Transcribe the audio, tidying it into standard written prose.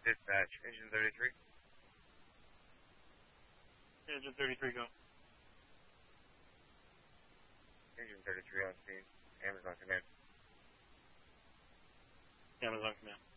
Dispatch, engine 33. Engine 33, go. Engine 33 on scene. Amazon command. Amazon command.